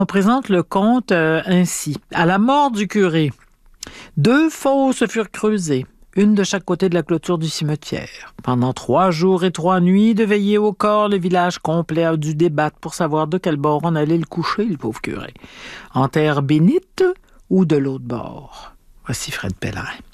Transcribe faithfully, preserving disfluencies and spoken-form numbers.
On présente le conte euh, ainsi. À la mort du curé, deux fosses furent creusées, une de chaque côté de la clôture du cimetière. Pendant trois jours et trois nuits, de veiller au corps, le village complet a dû débattre pour savoir de quel bord on allait le coucher, le pauvre curé. En terre bénite ou de l'autre bord. Voici Fred Pellerin.